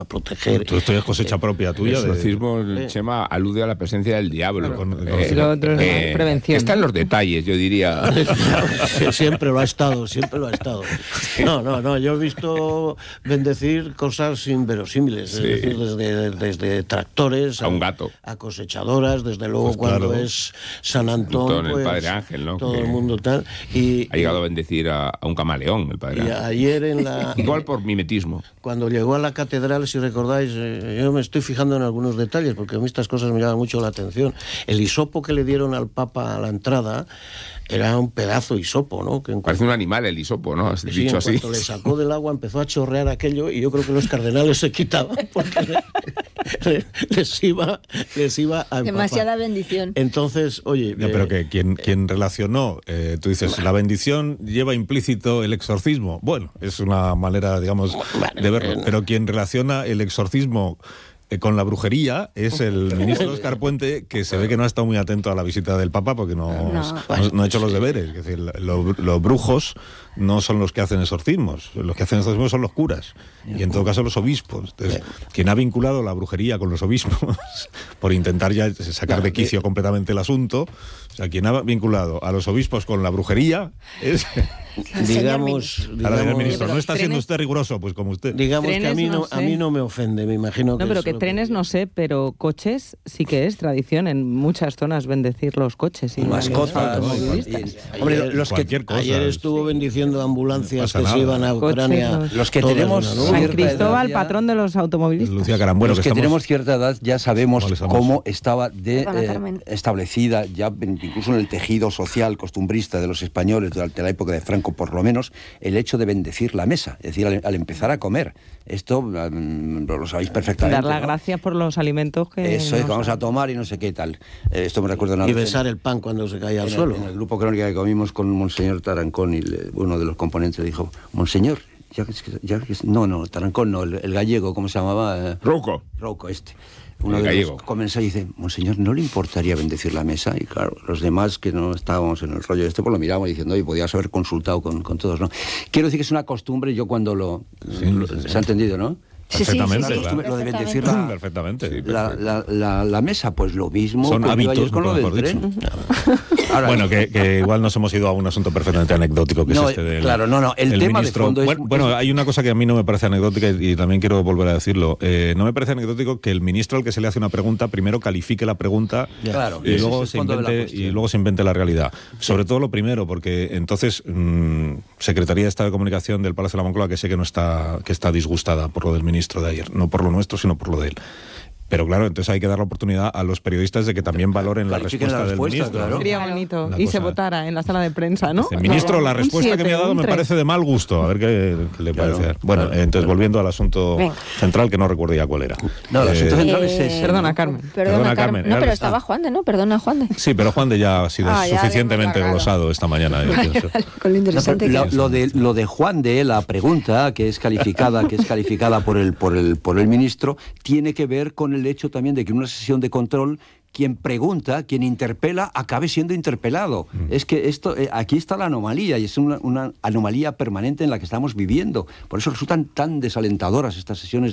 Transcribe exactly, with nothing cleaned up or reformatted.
a proteger. Tú esto es cosecha propia tuya. El exorcismo, de... Chema, alude a la presencia del diablo. Con, con, eh, lo otro es eh, prevención. Está en los detalles, yo diría. Siempre lo ha estado, siempre lo ha estado. No, no, no, yo he visto bendecir cosas inverosímiles, sí. Es decir, desde, desde tractores a, a un gato, a cosechadoras, desde luego pues cuando claro. es San Antón, Antón, pues, el Padre Ángel, ¿no? Todo que el mundo tal. Y, ha llegado a bendecir a, a un camaleón, el Padre y Ángel. Ayer en la... Igual por mimetismo. Cuando llegó a la catedral, si recordáis, eh, yo me estoy fijando en algunos detalles, porque a mí estas cosas me llaman mucho la atención. El hisopo que le dieron al Papa a la entrada era un pedazo de hisopo, ¿no? Que Parece un animal el hisopo, ¿no? Sí, dicho en así. cuanto le sacó del agua empezó a chorrear aquello y yo creo que los cardenales se quitaban porque le, les iba les iba a demasiada bendición. Entonces, oye... No, eh, pero que quien, quien relacionó, eh, tú dices, la bendición lleva implícito el exorcismo. Bueno, es una manera, digamos, de verlo. Pero quien relaciona el exorcismo con la brujería es el ministro Óscar Puente, que se ve que no ha estado muy atento a la visita del Papa porque no, no. no, no ha hecho los deberes. Es decir, los, los brujos no son los que hacen exorcismos, los que hacen exorcismos son los curas y en todo caso los obispos. Entonces, quien ha vinculado la brujería con los obispos por intentar ya sacar de quicio completamente el asunto, o sea, quien ha vinculado a los obispos con la brujería es... digamos, digamos el ministro, pero no está trenes, siendo usted riguroso, pues como usted. Digamos que a mí no, no sé. a mí no me ofende, me imagino que... No, pero que trenes que... no sé, pero coches sí que es tradición en muchas zonas bendecir los coches. Y mascotas. Los Hombre, los que cosa, ayer estuvo bendiciendo ambulancias no que nada. se iban a Ucrania. Los, los que tenemos San Cristóbal, ya, patrón de los automovilistas. Lucía Caram, bueno, los que, que estamos... tenemos cierta edad ya sabemos cómo estaba de, eh, establecida ya incluso en el tejido social costumbrista de los españoles durante la época de Franco, por lo menos, el hecho de bendecir la mesa, es decir, al, al empezar a comer. Esto um, lo sabéis perfectamente. Dar las ¿no? gracias por los alimentos que... Eso es, que vamos a tomar y no sé qué tal. Eh, esto me recuerda una Y vez besar en, el pan cuando se caía al en suelo. El, en el grupo crónica que comimos con Monseñor Tarancón, y le, uno de los componentes dijo, Monseñor, ya que, ya que no, no, Tarancón no, el, el gallego, ¿cómo se llamaba? Rouco. Rouco, este. Uno el de gallego. los comenzó y dice, Monseñor, ¿no le importaría bendecir la mesa? Y claro, los demás que no estábamos en el rollo este, pues lo miramos diciendo, oye, podías haber consultado con, con todos, ¿no? Quiero decir que es una costumbre, yo cuando lo... Sí, lo sí, sí. ¿Se ha entendido, no? Perfectamente, sí, sí, sí, claro. Lo de bendecir la, perfectamente. Sí, la, la, la, la mesa, pues lo mismo. Son hábitos, con lo del mejor tren. dicho. Ahora, bueno, que, que igual nos hemos ido a un asunto perfectamente anecdótico que no, es este del... Claro, no, no, el, el tema ministro. de fondo bueno, es... Bueno, hay una cosa que a mí no me parece anecdótica y, y también quiero volver a decirlo. Eh, no me parece anecdótico que el ministro al que se le hace una pregunta primero califique la pregunta claro, y, luego es se el fondo invente, de la cuestión. y luego se invente la realidad. Sí. Sobre todo lo primero, porque entonces mmm, Secretaría de Estado de Comunicación del Palacio de la Moncloa, que sé que no está, que está disgustada por lo del ministro de ayer, no por lo nuestro, sino por lo de él. Pero claro, entonces hay que dar la oportunidad a los periodistas de que también valoren la respuesta, la del respuesta ministro. claro. ¿no? Sería bonito. La y cosa... se votara en la sala de prensa, ¿no? El ministro, la respuesta siete, que me ha dado me parece de mal gusto. A ver qué, qué le claro, parece. Bueno, claro, entonces claro. volviendo al asunto Venga. central, que no recuerdo ya cuál era. No, el Eh, asunto central es ese. Perdona, Carmen. Perdona, Perdona, Carmen. Carmen. No, Era pero el- estaba ah. Juan de, ¿no? Perdona, Juan de. Sí, pero Juan de ya ha sido Ah, ya suficientemente habíamos largado. glosado esta mañana. yo pienso. Con lo interesante No, que lo, lo de lo de Juan de la pregunta que es calificada que es calificada por el por el por el ministro tiene que ver con el hecho también de que en una sesión de control quien pregunta, quien interpela, acabe siendo interpelado. Mm. Es que esto eh, aquí está la anomalía y es una, una anomalía permanente en la que estamos viviendo. Por eso resultan tan desalentadoras estas sesiones